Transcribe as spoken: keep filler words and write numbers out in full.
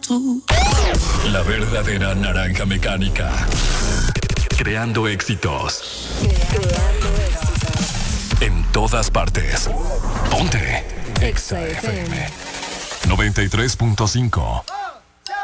tú. La verdadera naranja mecánica. Creando éxitos. Creando éxitos. En todas partes. Ponte. Exa F M. noventa y tres punto cinco.